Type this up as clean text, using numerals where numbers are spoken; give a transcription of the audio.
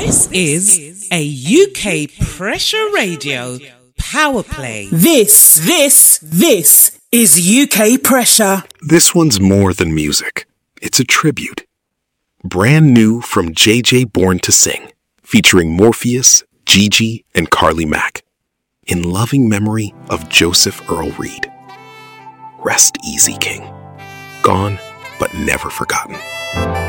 This is a UK Pressure Radio Power Play. This is UK Pressure. This one's more than music. It's a tribute. Brand new from JJ Born to Sing, featuring Morpheus, Gigi, and Carly Mack, in loving memory of Joseph Earl Reed. Rest easy, King. Gone, but never forgotten.